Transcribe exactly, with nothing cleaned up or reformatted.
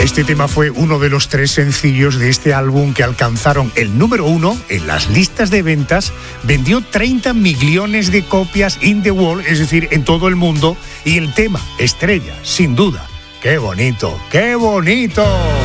Este tema fue uno de los tres sencillos de este álbum que alcanzaron el número uno en las listas de ventas. Vendió treinta millones de copias in the world, es decir, en todo el mundo. Y el tema estrella, sin duda. ¡Qué bonito! ¡Qué bonito!